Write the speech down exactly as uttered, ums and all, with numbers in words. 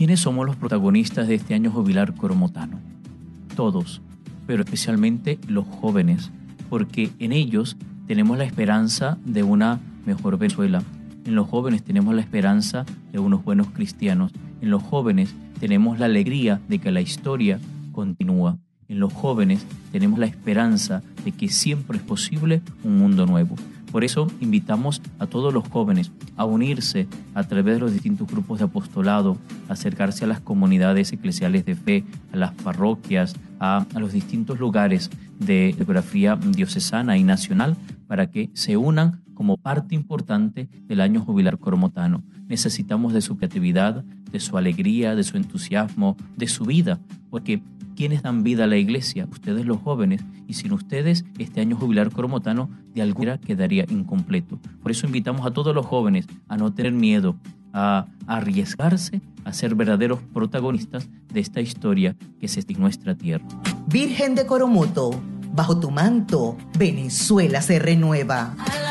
¿Quiénes somos los protagonistas de este año jubilar coromotano? Todos, pero especialmente los jóvenes, porque en ellos tenemos la esperanza de una mejor Venezuela. En los jóvenes tenemos la esperanza de unos buenos cristianos. En los jóvenes tenemos la alegría de que la historia continúa. En los jóvenes tenemos la esperanza de que siempre es posible un mundo nuevo. Por eso invitamos a todos los jóvenes a unirse a través de los distintos grupos de apostolado, a acercarse a las comunidades eclesiales de fe, a las parroquias, a, a los distintos lugares de geografía diocesana y nacional, para que se unan como parte importante del año jubilar coromotano. Necesitamos de su creatividad, de su alegría, de su entusiasmo, de su vida, porque ¿quiénes dan vida a la iglesia? Ustedes, los jóvenes, y sin ustedes este año jubilar coromotano de alguna manera quedaría incompleto. Por eso invitamos a todos los jóvenes a no tener miedo, a arriesgarse a ser verdaderos protagonistas de esta historia que es nuestra tierra. Virgen de Coromoto, bajo tu manto, Venezuela se renueva.